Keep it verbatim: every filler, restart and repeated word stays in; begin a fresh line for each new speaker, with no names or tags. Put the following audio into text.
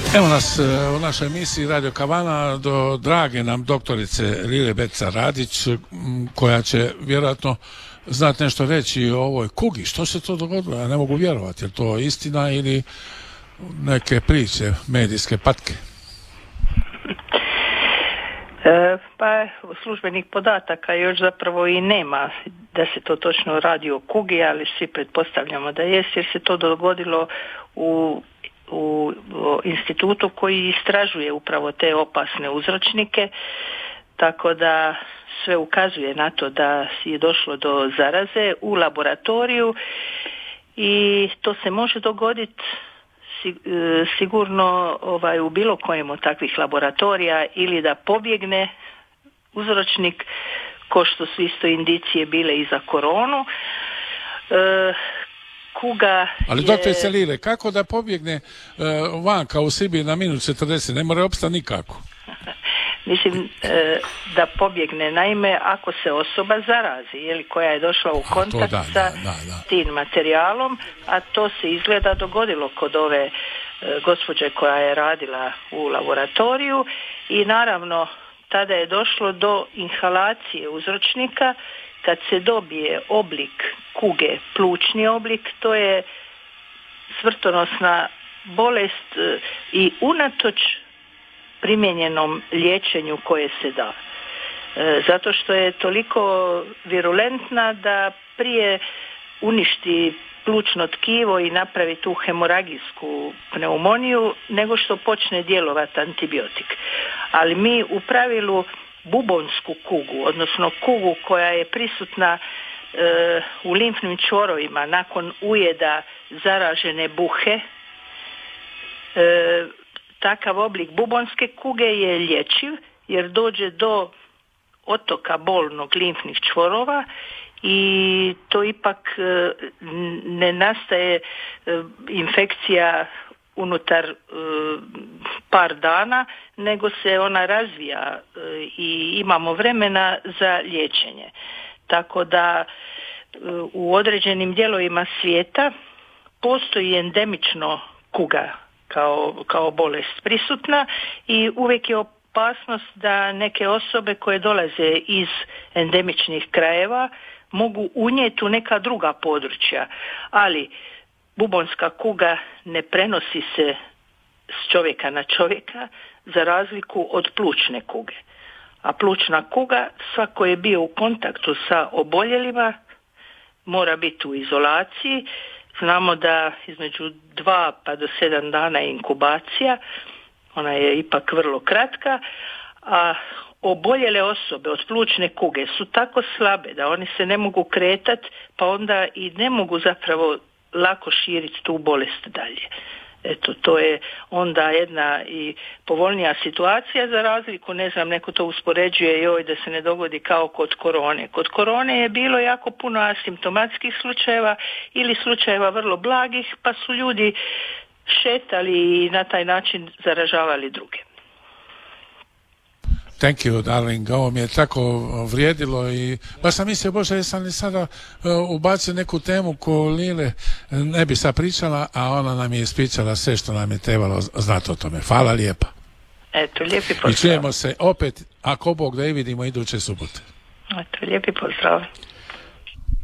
Evo nas u našoj emisiji Radio Kavana do drage nam doktorice Lile Beca Radić, koja će vjerojatno znati nešto reći o ovoj kugi. Što se to dogodilo? Ja ne mogu vjerovati. Je to istina ili neke priče, medijske patke?
E, pa službenih podataka još zapravo i nema da se to točno radi o kugi, ali svi pretpostavljamo da jest, jer se to dogodilo u u institutu koji istražuje upravo te opasne uzročnike, tako da sve ukazuje na to da je došlo do zaraze u laboratoriju i to se može dogoditi sigurno ovaj, u bilo kojem od takvih laboratorija, ili da pobjegne uzročnik, ko što su isto indicije bile i za koronu. E, Kuga
Ali
je...
doktorice Lile, kako da pobjegne uh, vanka u Sibir na minus četrdeset? Ne mora opstati nikako.
Mislim e, da pobjegne, naime, ako se osoba zarazi, jeli, koja je došla u kontakt
da,
sa
da, da, da.
tim materijalom, a to se izgleda dogodilo kod ove e, gospođe koja je radila u laboratoriju, i naravno tada je došlo do inhalacije uzročnika. Kad se dobije oblik kuge, plućni oblik, to je smrtonosna bolest i unatoč primijenjenom liječenju koje se da. Zato što je toliko virulentna da prije uništi plućno tkivo i napravi tu hemoragijsku pneumoniju nego što počne djelovati antibiotik. Ali mi u pravilu bubonsku kugu, odnosno kugu koja je prisutna e, u limfnim čvorovima nakon ujeda zaražene buhe, e, takav oblik bubonske kuge je lječiv jer dođe do otoka bolnog limfnih čvorova i to ipak e, ne nastaje e, infekcija unutar e, par dana, nego se ona razvija e, i imamo vremena za liječenje. Tako da e, u određenim dijelovima svijeta postoji endemično kuga kao, kao bolest prisutna i uvijek je opasnost da neke osobe koje dolaze iz endemičnih krajeva mogu unijeti u neka druga područja, ali bubonska kuga ne prenosi se s čovjeka na čovjeka za razliku od plućne kuge. A plućna kuga, svako je bio u kontaktu sa oboljelima, mora biti u izolaciji. Znamo da između dva pa do sedam dana je inkubacija, ona je ipak vrlo kratka, a oboljele osobe od plućne kuge su tako slabe da oni se ne mogu kretati, pa onda i ne mogu zapravo lako širiti tu bolest dalje. Eto, to je onda jedna i povoljnija situacija za razliku, ne znam, neko to uspoređuje joj da se ne dogodi kao kod korone. Kod korone je bilo jako puno asimptomatskih slučajeva ili slučajeva vrlo blagih, pa su ljudi šetali i na taj način zaražavali druge.
Thank you, darling. Ovo mi je tako vrijedilo i baš sam mislio, Bože, jesam li sada uh, ubacio neku temu ko Lile ne bi sad pričala, a ona nam je ispričala sve što nam je trebalo znati o tome. Hvala lijepa.
Eto, lijepi pozdrav.
I čujemo se opet, ako Bog da i vidimo iduće subote.
Eto, lijepi pozdrav.